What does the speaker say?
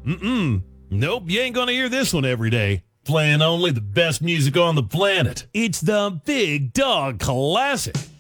Nope, you ain't gonna hear this one every day. Playing only the best music on the planet. It's the Big Dog Classic.